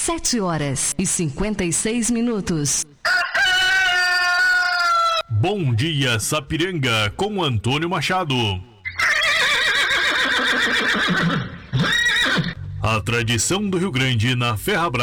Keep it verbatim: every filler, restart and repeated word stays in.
Sete horas e cinquenta e seis minutos. Bom dia, Sapiranga, com Antônio Machado. A tradição do Rio Grande na Ferrabras.